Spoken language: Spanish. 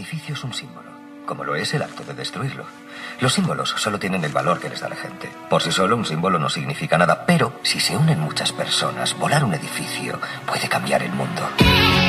edificio es un símbolo, como lo es el acto de destruirlo. Los símbolos solo tienen el valor que les da la gente. Por sí solo un símbolo no significa nada, pero si se unen muchas personas, volar un edificio puede cambiar el mundo.